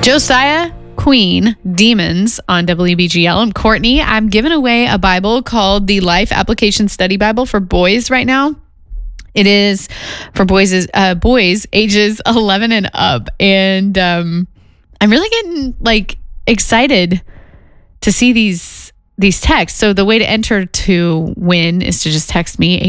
Josiah Queen, Demons on WBGL. I'm Courtney. I'm giving away a Bible called the Life Application Study Bible for boys right now. It is for boys ages 11 and up. And I'm really getting excited to see these texts. So the way to enter to win is to just text me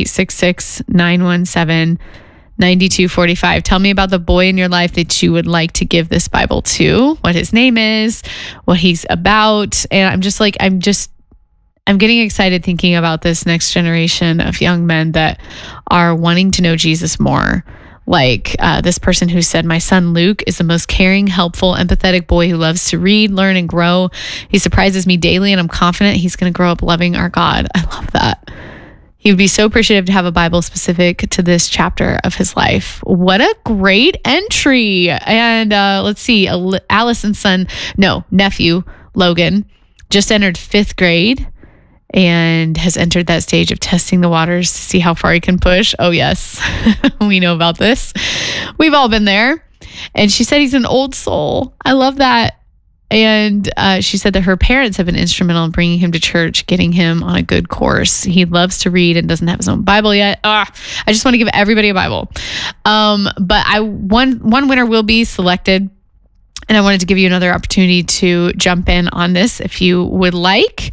866-917-9245. Tell me about the boy in your life that you would like to give this Bible to, what his name is, what he's about. And I'm getting excited thinking about this next generation of young men that are wanting to know Jesus more. Like this person who said, my son Luke is the most caring, helpful, empathetic boy who loves to read, learn, and grow. He surprises me daily, and I'm confident he's going to grow up loving our God. I love that. He would be so appreciative to have a Bible specific to this chapter of his life. What a great entry. And let's see, Allison's nephew, Logan, just entered 5th grade and has entered that stage of testing the waters to see how far he can push. Oh, yes. We know about this. We've all been there. And she said he's an old soul. I love that. And she said that her parents have been instrumental in bringing him to church, getting him on a good course. He loves to read and doesn't have his own Bible yet. I just want to give everybody a Bible. But one winner will be selected. And I wanted to give you another opportunity to jump in on this if you would like.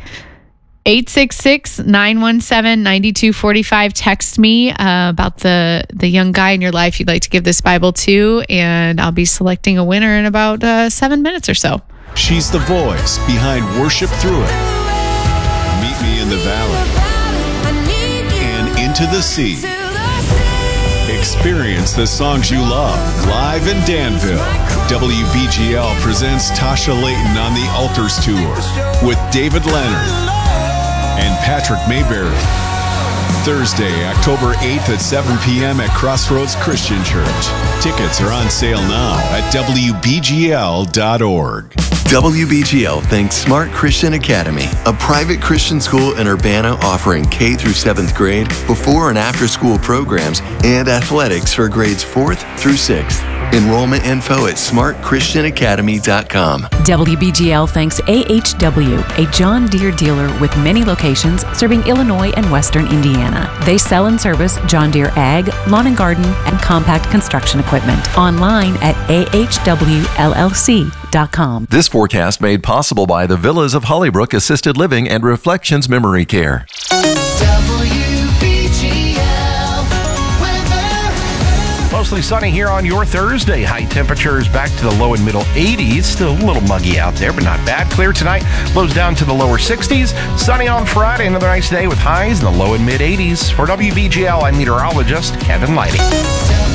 866-917-9245. Text me about the young guy in your life you'd like to give this Bible to, and I'll be selecting a winner in about 7 minutes or so. She's the voice behind Worship Through It, Meet Me in the Valley, and Into the Sea. Experience the songs you love live in Danville. WBGL presents Tasha Layton on the Altars Tour with David Leonard and Patrick Mayberry. Thursday, October 8th at 7 p.m. at Crossroads Christian Church. Tickets are on sale now at WBGL.org. WBGL thanks Smart Christian Academy, a private Christian school in Urbana offering K through 7th grade, before and after school programs, and athletics for grades 4th through 6th. Enrollment info at smartchristianacademy.com. WBGL thanks AHW, a John Deere dealer with many locations serving Illinois and Western Indiana. They sell and service John Deere ag, lawn and garden, and compact construction equipment. Online at ahwllc.com. This forecast made possible by the Villas of Hollybrook Assisted Living and Reflections Memory Care. Mostly sunny here on your Thursday. High temperatures back to the low and middle 80s. Still a little muggy out there, but not bad. Clear tonight. Lows down to the lower 60s. Sunny on Friday. Another nice day with highs in the low and mid 80s. For WBGL, I'm meteorologist Kevin Lighty.